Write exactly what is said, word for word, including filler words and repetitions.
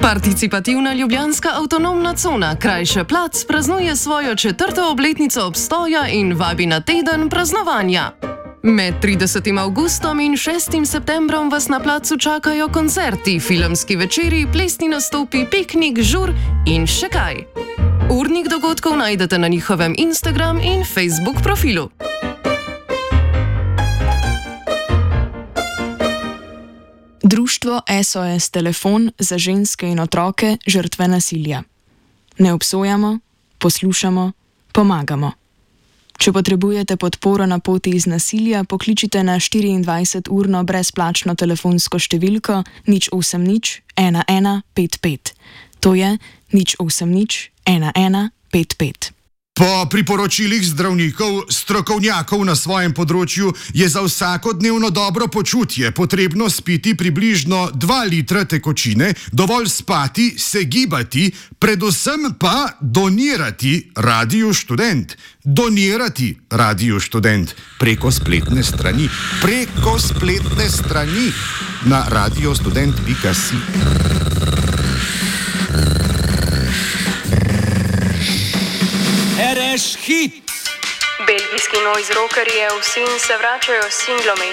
Participativna ljubljanska avtonomna cona, krajše Plac, praznuje svojo četrto obletnico obstoja in vabi na teden praznovanja. Med tridesetim avgustom in šestim septembrom vas na placu čakajo koncerti, filmski večeri, plesni nastopi, piknik, žur in še kaj. Urnik dogodkov najdete na njihovem Instagram in Facebook profilu. Društvo S O S Telefon za ženske in otroke žrtve nasilja. Ne obsojamo, poslušamo, pomagamo. Če potrebujete podporo na poti iz nasilja, pokličite na štiriindvajseturno brezplačno telefonsko številko nič osem nič ena ena pet pet. To je nič osem nič ena ena pet pet. Po priporočilih zdravnikov, strokovnjakov na svojem področju je za vsakodnevno dobro počutje potrebno spiti približno dva litra tekočine, dovolj spati, se gibati, predvsem pa donirati Radiu Študent. Donirati Radiu Študent preko spletne strani, preko spletne strani na radiostudent pika si. Ereš hit! Belgijski noise rockerji vsi se vračajo s singlom